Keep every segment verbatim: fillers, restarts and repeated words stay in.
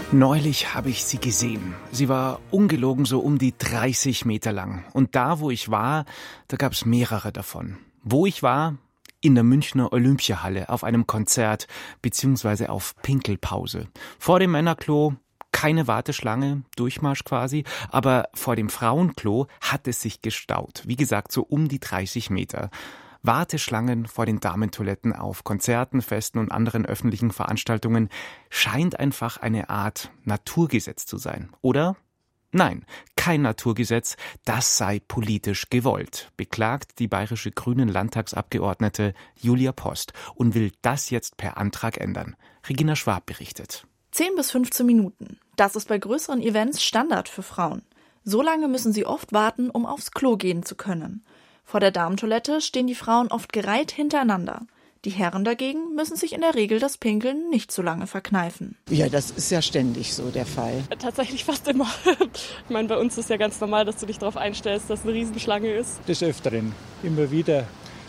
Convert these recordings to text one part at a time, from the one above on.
Neulich habe ich sie gesehen. Sie war ungelogen so um die dreißig Meter lang. Und da, wo ich war, da gab es mehrere davon. Wo ich war? In der Münchner Olympiahalle auf einem Konzert beziehungsweise auf Pinkelpause. Vor dem Männerklo keine Warteschlange, Durchmarsch quasi, aber vor dem Frauenklo hat es sich gestaut. Wie gesagt, so um die dreißig Meter. Warteschlangen vor den Damentoiletten auf Konzerten, Festen und anderen öffentlichen Veranstaltungen scheint einfach eine Art Naturgesetz zu sein. Oder? Nein, kein Naturgesetz, das sei politisch gewollt, beklagt die bayerische Grünen-Landtagsabgeordnete Julia Post und will das jetzt per Antrag ändern. Regina Schwab berichtet. zehn bis fünfzehn Minuten. Das ist bei größeren Events Standard für Frauen. So lange müssen sie oft warten, um aufs Klo gehen zu können. Vor der Damentoilette stehen die Frauen oft gereiht hintereinander. Die Herren dagegen müssen sich in der Regel das Pinkeln nicht so lange verkneifen. Ja, das ist ja ständig so der Fall. Tatsächlich fast immer. Ich meine, bei uns ist ja ganz normal, dass du dich darauf einstellst, dass eine Riesenschlange ist. Des Öfteren. Immer wieder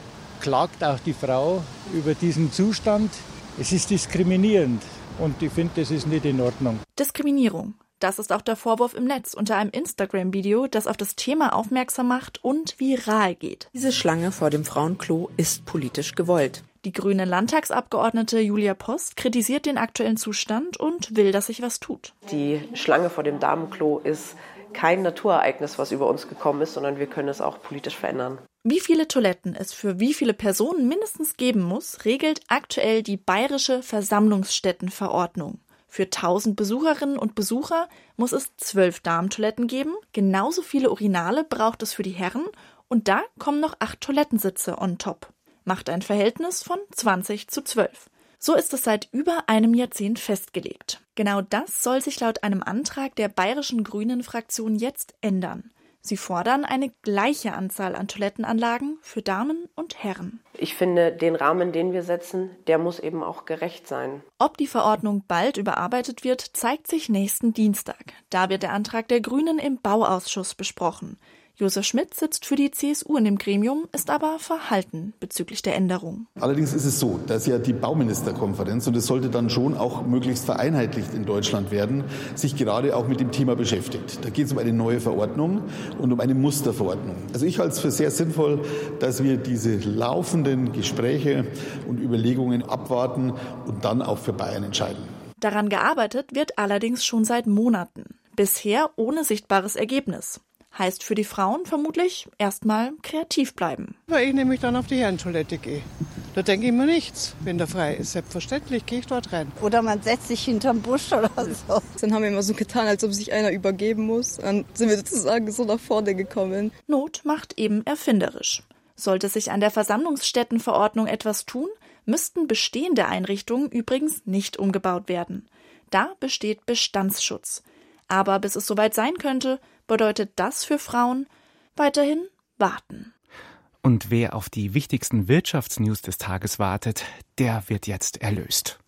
klagt auch die Frau über diesen Zustand. Es ist diskriminierend und ich finde, das ist nicht in Ordnung. Diskriminierung. Das ist auch der Vorwurf im Netz unter einem Instagram-Video, das auf das Thema aufmerksam macht und viral geht. Diese Schlange vor dem Frauenklo ist politisch gewollt. Die grüne Landtagsabgeordnete Julia Post kritisiert den aktuellen Zustand und will, dass sich was tut. Die Schlange vor dem Damenklo ist kein Naturereignis, was über uns gekommen ist, sondern wir können es auch politisch verändern. Wie viele Toiletten es für wie viele Personen mindestens geben muss, regelt aktuell die bayerische Versammlungsstättenverordnung. Für tausend Besucherinnen und Besucher muss es zwölf Damentoiletten geben, genauso viele Urinale braucht es für die Herren und da kommen noch acht Toilettensitze on top. Macht ein Verhältnis von zwanzig zu zwölf. So ist es seit über einem Jahrzehnt festgelegt. Genau das soll sich laut einem Antrag der bayerischen Grünen-Fraktion jetzt ändern. Sie fordern eine gleiche Anzahl an Toilettenanlagen für Damen und Herren. Ich finde, den Rahmen, den wir setzen, der muss eben auch gerecht sein. Ob die Verordnung bald überarbeitet wird, zeigt sich nächsten Dienstag. Da wird der Antrag der Grünen im Bauausschuss besprochen. Josef Schmidt sitzt für die C S U in dem Gremium, ist aber verhalten bezüglich der Änderung. Allerdings ist es so, dass ja die Bauministerkonferenz, und es sollte dann schon auch möglichst vereinheitlicht in Deutschland werden, sich gerade auch mit dem Thema beschäftigt. Da geht es um eine neue Verordnung und um eine Musterverordnung. Also ich halte es für sehr sinnvoll, dass wir diese laufenden Gespräche und Überlegungen abwarten und dann auch für Bayern entscheiden. Daran gearbeitet wird allerdings schon seit Monaten. Bisher ohne sichtbares Ergebnis. Heißt für die Frauen vermutlich erstmal kreativ bleiben. Weil ich nämlich dann auf die Herrentoilette gehe. Da denke ich mir nichts, wenn der frei ist. Selbstverständlich gehe ich dort rein. Oder man setzt sich hinterm Busch oder so. Dann haben wir immer so getan, als ob sich einer übergeben muss. Dann sind wir sozusagen so nach vorne gekommen. Not macht eben erfinderisch. Sollte sich an der Versammlungsstättenverordnung etwas tun, müssten bestehende Einrichtungen übrigens nicht umgebaut werden. Da besteht Bestandsschutz. Aber bis es soweit sein könnte, bedeutet das für Frauen weiterhin warten. Und wer auf die wichtigsten Wirtschaftsnews des Tages wartet, der wird jetzt erlöst.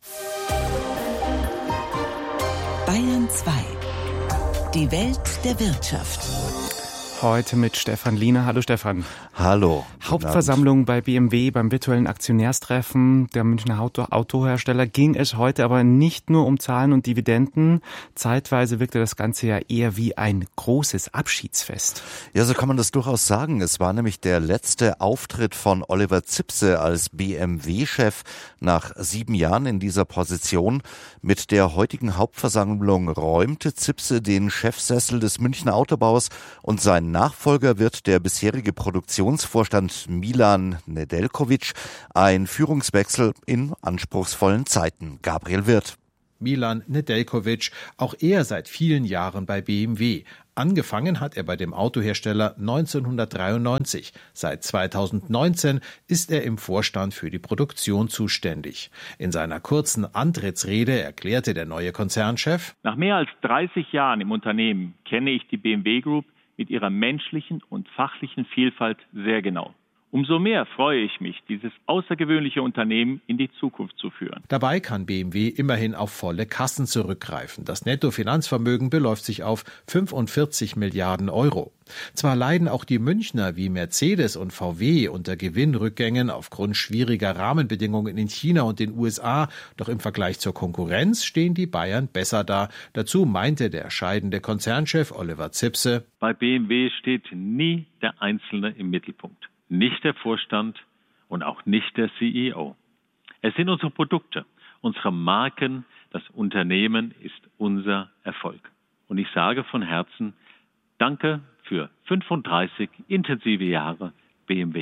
Bayern zwei. Die Welt der Wirtschaft. Heute mit Stefan Liener. Hallo Stefan. Hallo. Hauptversammlung bei B M W beim virtuellen Aktionärstreffen der Münchner Auto- Autohersteller ging es heute aber nicht nur um Zahlen und Dividenden. Zeitweise wirkte das Ganze ja eher wie ein großes Abschiedsfest. Ja, so kann man das durchaus sagen. Es war nämlich der letzte Auftritt von Oliver Zipse als B M W-Chef nach sieben Jahren in dieser Position. Mit der heutigen Hauptversammlung räumte Zipse den Chefsessel des Münchner Autobaus und sein Nachfolger wird der bisherige Produktionsvorstand Milan Nedeljković, ein Führungswechsel in anspruchsvollen Zeiten. Gabriel Wirth. Milan Nedeljković, auch er seit vielen Jahren bei B M W. Angefangen hat er bei dem Autohersteller neunzehnhundertdreiundneunzig. Seit zweitausendneunzehn ist er im Vorstand für die Produktion zuständig. In seiner kurzen Antrittsrede erklärte der neue Konzernchef: Nach mehr als dreißig Jahren im Unternehmen kenne ich die B M W Group mit ihrer menschlichen und fachlichen Vielfalt sehr genau. Umso mehr freue ich mich, dieses außergewöhnliche Unternehmen in die Zukunft zu führen. Dabei kann B M W immerhin auf volle Kassen zurückgreifen. Das Nettofinanzvermögen beläuft sich auf fünfundvierzig Milliarden Euro. Zwar leiden auch die Münchner wie Mercedes und V W unter Gewinnrückgängen aufgrund schwieriger Rahmenbedingungen in China und den U S A, doch im Vergleich zur Konkurrenz stehen die Bayern besser da. Dazu meinte der scheidende Konzernchef Oliver Zipse: Bei B M W steht nie der Einzelne im Mittelpunkt. Nicht der Vorstand und auch nicht der C E O. Es sind unsere Produkte, unsere Marken, das Unternehmen ist unser Erfolg. Und ich sage von Herzen, danke für fünfunddreißig intensive Jahre B M W.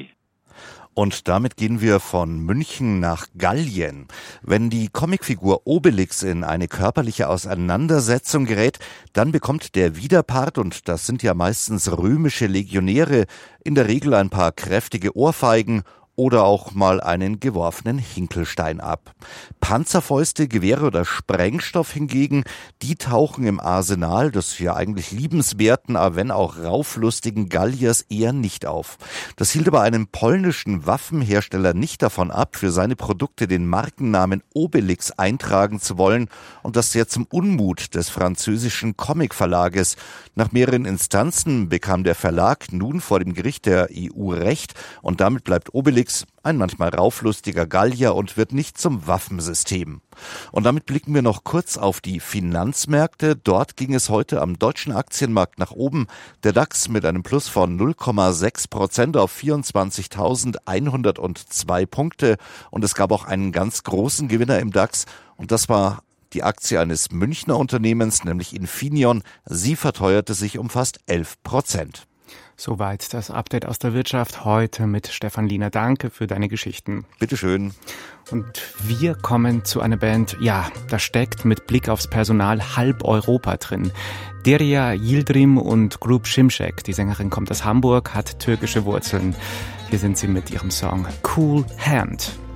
Und damit gehen wir von München nach Gallien. Wenn die Comicfigur Obelix in eine körperliche Auseinandersetzung gerät, dann bekommt der Widerpart, und das sind ja meistens römische Legionäre, in der Regel ein paar kräftige Ohrfeigen oder auch mal einen geworfenen Hinkelstein ab. Panzerfäuste, Gewehre oder Sprengstoff hingegen, die tauchen im Arsenal des ja eigentlich liebenswerten, aber wenn auch rauflustigen Galliers eher nicht auf. Das hielt aber einen polnischen Waffenhersteller nicht davon ab, für seine Produkte den Markennamen Obelix eintragen zu wollen, und das sehr zum Unmut des französischen Comicverlages. Nach mehreren Instanzen bekam der Verlag nun vor dem Gericht der E U Recht, und damit bleibt Obelix ein manchmal rauflustiger Gallier und wird nicht zum Waffensystem. Und damit blicken wir noch kurz auf die Finanzmärkte. Dort ging es heute am deutschen Aktienmarkt nach oben. Der DAX mit einem Plus von null Komma sechs Prozent auf vierundzwanzigtausendeinhundertzwei Punkte. Und es gab auch einen ganz großen Gewinner im DAX. Und das war die Aktie eines Münchner Unternehmens, nämlich Infineon. Sie verteuerte sich um fast elf Prozent. Soweit das Update aus der Wirtschaft heute mit Stefan Liener. Danke für deine Geschichten. Bitteschön. Und wir kommen zu einer Band, ja, da steckt mit Blick aufs Personal halb Europa drin. Derya Yildirim und Grup Şimşek. Die Sängerin kommt aus Hamburg, hat türkische Wurzeln. Hier sind sie mit ihrem Song Cool Hand.